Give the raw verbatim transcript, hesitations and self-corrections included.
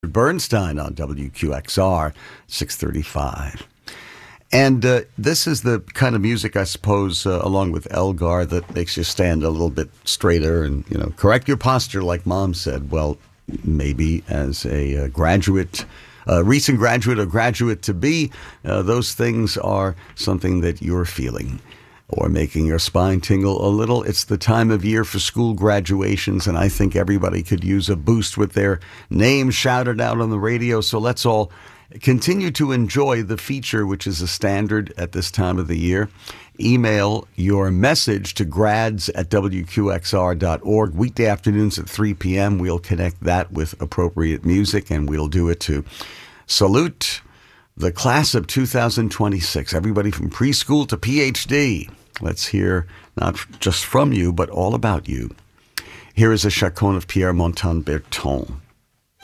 Bernstein on W Q X R six thirty-five. And uh, this is the kind of music, I suppose, uh, along with Elgar, that makes you stand a little bit straighter and, you know, correct your posture, like Mom said. Well, maybe as a uh, graduate, uh, recent graduate or graduate to be, uh, those things are something that you're feeling or making your spine tingle a little. It's the time of year for school graduations, and I think everybody could use a boost with their name shouted out on the radio. So let's all continue to enjoy the feature, which is a standard at this time of the year. Email your message to grads at W Q X R dot org. Weekday afternoons at three p.m. We'll connect that with appropriate music, and we'll do it to salute the class of two thousand twenty-six. Everybody from preschool to P H D. Let's hear not just from you, but all about you. Here is a chaconne of Pierre Montan Berton.